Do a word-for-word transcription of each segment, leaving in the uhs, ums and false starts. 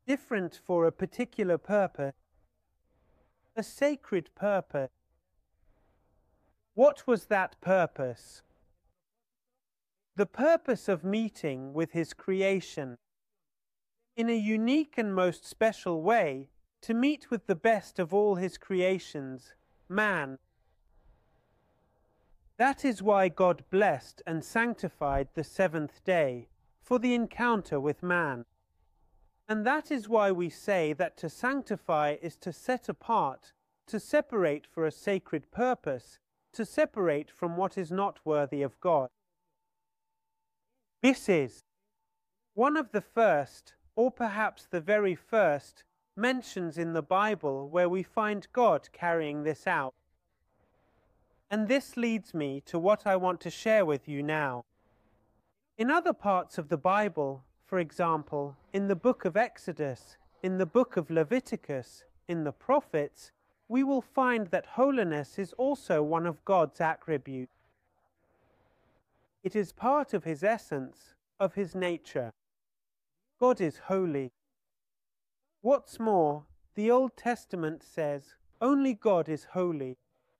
different for a particular purpose, a sacred purpose. What was that purpose? The purpose of meeting with his creation in a unique and most special way, to meet with the best of all his creations, man. That is why God blessed and sanctified the seventh day for the encounter with man. And that is why we say that to sanctify is to set apart, to separate for a sacred purpose, to separate from what is not worthy of God. This is one of the first, or perhaps the very first, mentions in the Bible where we find God carrying this out. And this leads me to what I want to share with you now. In other parts of the Bible, for example, in the book of Exodus, in the book of Leviticus, in the prophets, we will find that holiness is also one of God's attributes. It is part of his essence, of his nature. God is holy. What's more, the Old Testament says, only God is holy.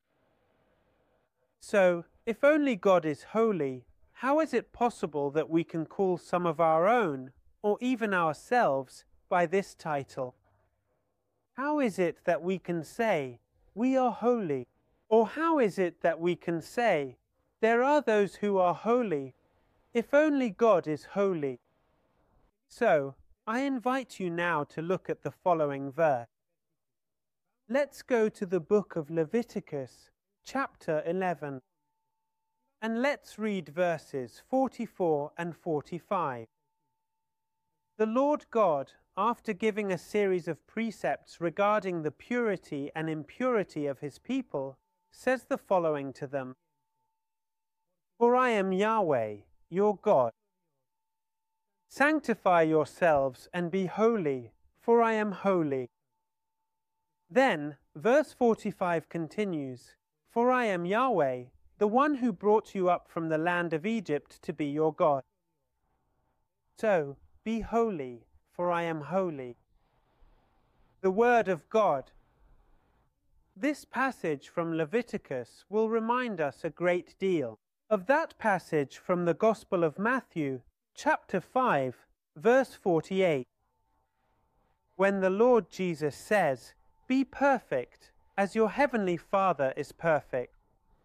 So, if only God is holy, how is it possible that we can call some of our own, or even ourselves, by this title? How is it that we can say, we are holy? Or how is it that we can say, there are those who are holy, if only God is holy? So, I invite you now to look at the following verse. Let's go to the book of Leviticus, chapter eleven, and let's read verses forty-four and forty-five. The Lord God, after giving a series of precepts regarding the purity and impurity of his people, says the following to them: For I am Yahweh, your God. Sanctify yourselves and be holy, for I am holy. Then, verse forty-five continues, For I am Yahweh, the one who brought you up from the land of Egypt to be your God. So, be holy, for I am holy. The Word of God. This passage from Leviticus will remind us a great deal of that passage from the Gospel of Matthew, chapter five, verse forty-eight, when the Lord Jesus says, Be perfect, as your heavenly Father is perfect.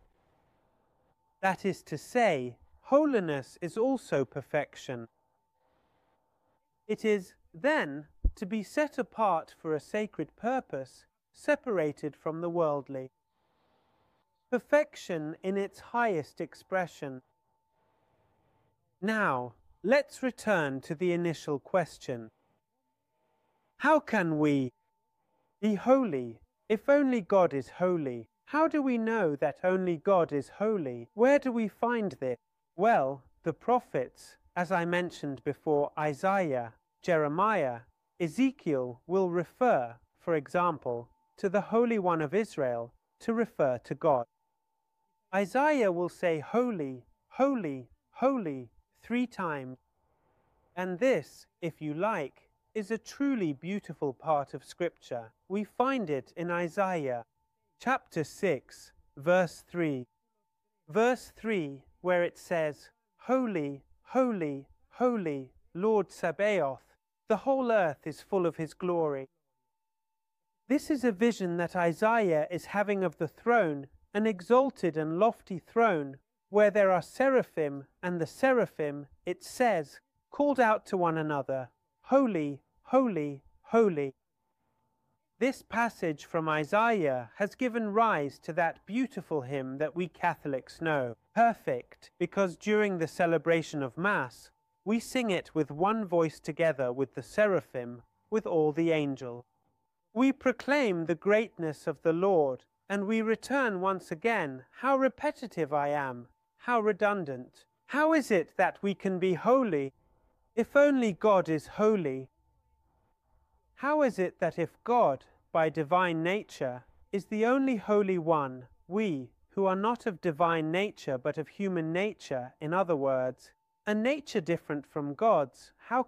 That is to say, holiness is also perfection. It is, then, to be set apart for a sacred purpose, separated from the worldly. Perfection in its highest expression. Now, let's return to the initial question. How can we be holy if only God is holy? How do we know that only God is holy? Where do we find this? Well, the prophets, as I mentioned before, Isaiah, Jeremiah, Ezekiel will refer, for example, to the Holy One of Israel to refer to God. Isaiah will say holy, holy, holy three times. And this, if you like, is a truly beautiful part of Scripture. We find it in Isaiah chapter six, verse three. Verse three, where it says, Holy, holy, holy, Lord Sabaoth, the whole earth is full of his glory. This is a vision that Isaiah is having of the throne, an exalted and lofty throne, where there are seraphim, and the seraphim, it says, called out to one another, Holy, holy, holy. This passage from Isaiah has given rise to that beautiful hymn that we Catholics know, Perfect, because during the celebration of Mass, we sing it with one voice together with the seraphim, with all the angels. We proclaim the greatness of the Lord, and we return once again, how repetitive I am, how redundant. How is it that we can be holy if only God is holy? How is it that if God, by divine nature, is the only holy one, we, who are not of divine nature but of human nature, in other words, a nature different from God's, how